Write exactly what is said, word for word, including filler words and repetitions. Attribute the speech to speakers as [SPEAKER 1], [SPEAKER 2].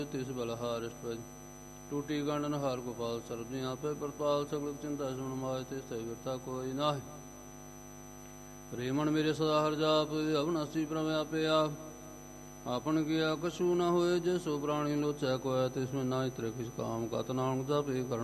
[SPEAKER 1] ਤਿਸ ਬਲਹਾਰ ਅਸ਼ਟਪਦ ਟੂਟੀ ਗੰਡਨ ਹਾਰ ਗੋਪਾਲ ਸਰਬ ਜੀ ਆਪੇ ਪ੍ਰਤਪਾਲ ਸਗਲ ਚਿੰਤਾ ਸੁਣ ਮਾਇ ਤੇ ਸਹਿ ਵਿਰਤਾ ਕੋਈ ਨਾਹੀ ਰੇਮਣ ਮੇਰੇ ਸਦਾ ਹਰ ਜਾਪ ਅਵਨਾਸੀ ਪ੍ਰਮ ਆਪੇ ਆਪ ਆਪਨ ਕੀਆ ਕਛੂ ਨ ਹੋਏ ਜੇ ਸੋ ਪ੍ਰਾਣੀ ਲੋਚੈ ਕੋਇ ਤਿਸ ਮੈਂ ਨਾਹਿ ਤ੍ਰਿ ਕਿਛ ਕਾਮ ਕਤ ਨਾਨਕ ਜਪੇ ਕਰਨ